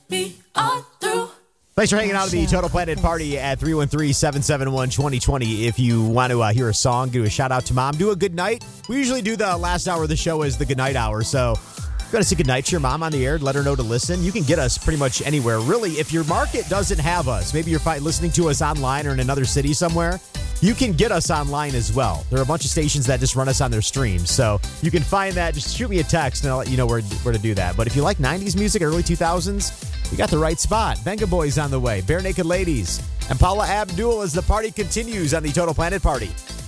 We are through. Thanks for hanging out at the Total Planet Party at 313-771-2020. If you want to hear a song, do a shout out to mom, do a good night. We usually do the last hour of the show as the good night hour. So if you want to say good night to your mom on the air, let her know to listen. You can get us pretty much anywhere. Really, if your market doesn't have us, maybe you're listening to us online or in another city somewhere, you can get us online as well. There are a bunch of stations that just run us on their streams. So you can find that. Just shoot me a text and I'll let you know where to do that. But if you like 90s music, early 2000s, you got the right spot. Venga Boys on the way, Bare Naked Ladies, and Paula Abdul as the party continues on the Total Planet Party.